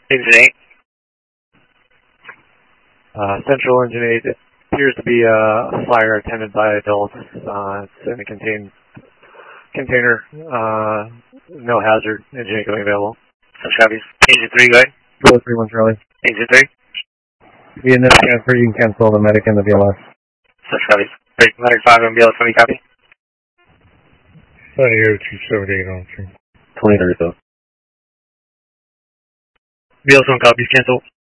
Engine 8. Central Engine 8, it appears to be a fire attended by adults. It's in a container, no hazard, Engine 8 going available. Such copies. Engine 3, go ahead. Go 3-1 Charlie. Engine 3. Be in this transfer, you can cancel the medic and the BLS. Such copies. Break medic 5 and BLS 20 copy. Air 278 on 3. 23 though. BLS 1 copies, cancel.